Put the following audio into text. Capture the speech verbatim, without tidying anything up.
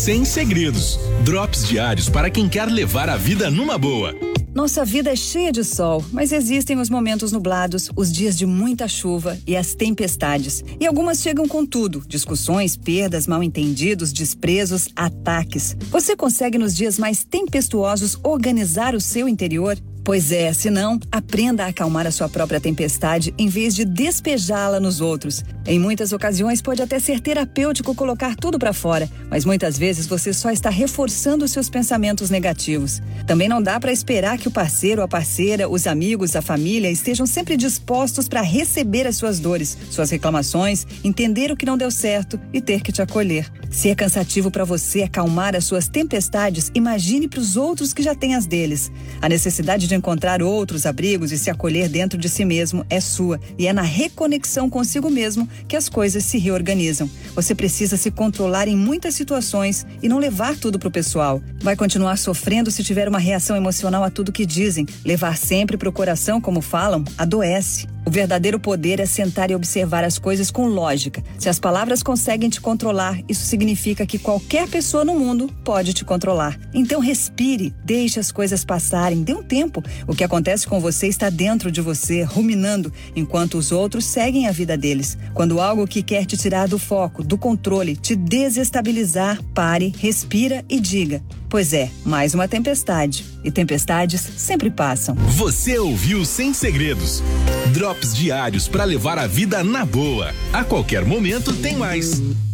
Sem segredos. Drops diários para quem quer levar a vida numa boa. Nossa vida é cheia de sol, mas existem os momentos nublados, os dias de muita chuva e as tempestades. E algumas chegam com tudo: discussões, perdas, mal-entendidos, desprezos, ataques. Você consegue nos dias mais tempestuosos organizar o seu interior? Pois é, se não, aprenda a acalmar a sua própria tempestade em vez de despejá-la nos outros. Em muitas ocasiões pode até ser terapêutico colocar tudo pra fora, mas muitas vezes você só está reforçando os seus pensamentos negativos. Também não dá pra esperar que o parceiro, a parceira, os amigos, a família estejam sempre dispostos para receber as suas dores, suas reclamações, entender o que não deu certo e ter que te acolher. Se é cansativo para você acalmar as suas tempestades, imagine para os outros que já têm as deles. A necessidade de encontrar outros abrigos e se acolher dentro de si mesmo é sua, e é na reconexão consigo mesmo que as coisas se reorganizam. Você precisa se controlar em muitas situações e não levar tudo pro pessoal. Vai continuar sofrendo se tiver uma reação emocional a tudo que dizem. Levar sempre pro coração, como falam, adoece. O verdadeiro poder é sentar e observar as coisas com lógica. Se as palavras conseguem te controlar, isso significa que qualquer pessoa no mundo pode te controlar. Então respire, deixe as coisas passarem, dê um tempo. O que acontece com você está dentro de você, ruminando, enquanto os outros seguem a vida deles. Quando algo que quer te tirar do foco, do controle, te desestabilizar, pare, respira e diga: pois é, mais uma tempestade. E tempestades sempre passam. Você ouviu Sem Segredos. Drops diários para levar a vida na boa. A qualquer momento tem mais.